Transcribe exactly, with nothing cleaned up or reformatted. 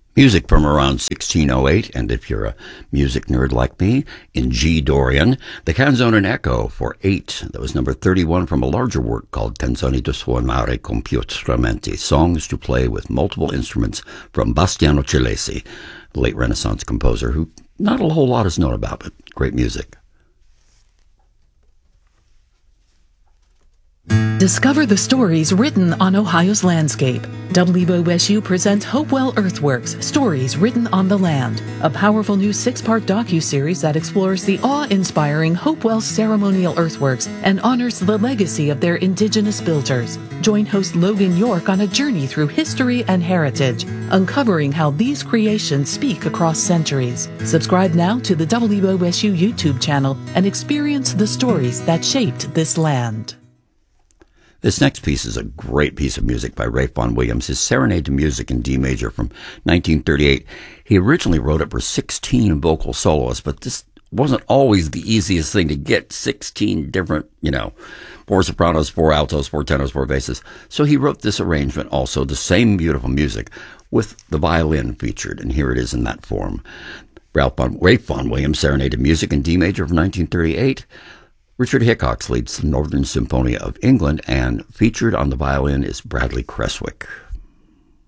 Music from around sixteen oh eight, and if you're a music nerd like me, in G Dorian, the Canzone Echo for eight. That was number thirty-one from a larger work called Canzoni da suonare con più strumenti, songs to play with multiple instruments from Bastiano Cilesi, the late Renaissance composer who not a whole lot is known about, but great music. Discover the stories written on Ohio's landscape. W O S U presents Hopewell Earthworks, Stories Written on the Land, a powerful new six-part docuseries that explores the awe-inspiring Hopewell ceremonial earthworks and honors the legacy of their indigenous builders. Join host Logan York on a journey through history and heritage, uncovering how these creations speak across centuries. Subscribe now to the W O S U YouTube channel and experience the stories that shaped this land. This next piece is a great piece of music by Ralph Vaughan Williams, his Serenade to Music in D major from nineteen thirty-eight. He originally wrote it for sixteen vocal soloists, but this wasn't always the easiest thing to get, sixteen different, you know, four sopranos, four altos, four tenors, four basses. So he wrote this arrangement also, the same beautiful music, with the violin featured, and here it is in that form. Ralph Vaughan, Ralph Vaughan Williams, Serenade to Music in D major from nineteen thirty-eight. Richard Hickox leads the Northern Symphonia of England, and featured on the violin is Bradley Creswick.